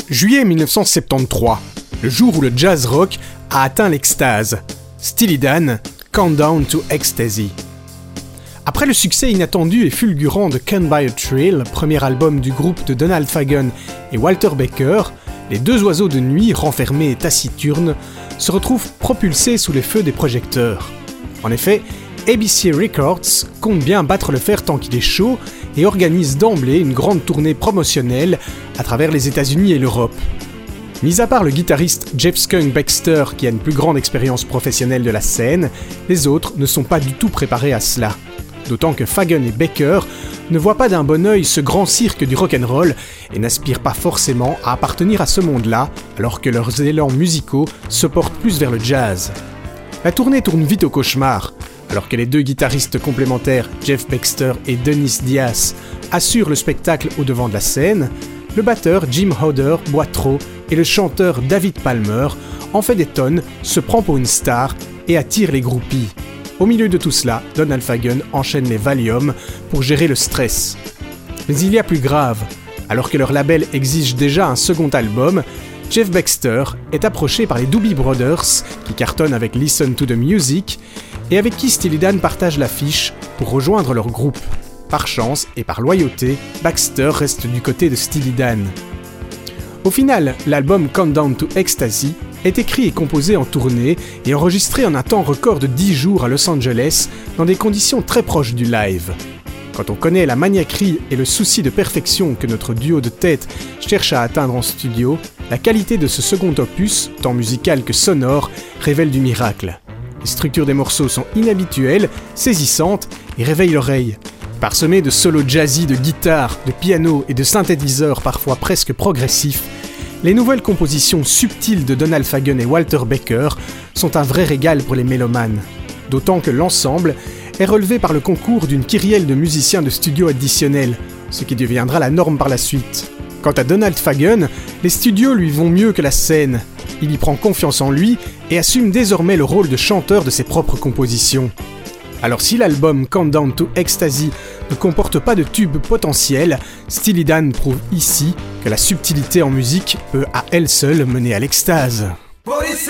Juillet 1973, le jour où le jazz rock a atteint l'extase. Steely Dan, Countdown to Ecstasy. Après le succès inattendu et fulgurant de Can't Buy a Thrill, premier album du groupe de Donald Fagen et Walter Baker, les deux oiseaux de nuit, renfermés et taciturnes, se retrouvent propulsés sous les feux des projecteurs. En effet, ABC Records compte bien battre le fer tant qu'il est chaud et organise d'emblée une grande tournée promotionnelle à travers les États-Unis et l'Europe. Mis à part le guitariste Jeff Skunk Baxter qui a une plus grande expérience professionnelle de la scène, les autres ne sont pas du tout préparés à cela. D'autant que Fagen et Baker ne voient pas d'un bon œil ce grand cirque du rock'n'roll et n'aspirent pas forcément à appartenir à ce monde-là, alors que leurs élans musicaux se portent plus vers le jazz. La tournée tourne vite au cauchemar, alors que les deux guitaristes complémentaires, Jeff Baxter et Dennis Dias, assurent le spectacle au devant de la scène, le batteur Jim Hodder boit trop et le chanteur David Palmer en fait des tonnes, se prend pour une star et attire les groupies. Au milieu de tout cela, Donald Fagen enchaîne les Valium pour gérer le stress. Mais il y a plus grave. Alors que leur label exige déjà un second album, Jeff Baxter est approché par les Doobie Brothers, qui cartonnent avec Listen to the Music, et avec qui Steely Dan partage l'affiche pour rejoindre leur groupe. Par chance et par loyauté, Baxter reste du côté de Steely Dan. Au final, l'album Countdown to Ecstasy est écrit et composé en tournée et enregistré en un temps record de 10 jours à Los Angeles dans des conditions très proches du live. Quand on connaît la maniaquerie et le souci de perfection que notre duo de tête cherche à atteindre en studio, la qualité de ce second opus, tant musical que sonore, révèle du miracle. Les structures des morceaux sont inhabituelles, saisissantes et réveillent l'oreille. Parsemées de solos jazzy de guitare, de piano et de synthétiseurs parfois presque progressifs, les nouvelles compositions subtiles de Donald Fagen et Walter Baker sont un vrai régal pour les mélomanes. D'autant que l'ensemble est relevé par le concours d'une kyrielle de musiciens de studio additionnels, ce qui deviendra la norme par la suite. Quant à Donald Fagen, les studios lui vont mieux que la scène. Il y prend confiance en lui et assume désormais le rôle de chanteur de ses propres compositions. Alors si l'album Countdown to Ecstasy ne comporte pas de tube potentiel, Steely Dan prouve ici que la subtilité en musique peut à elle seule mener à l'extase.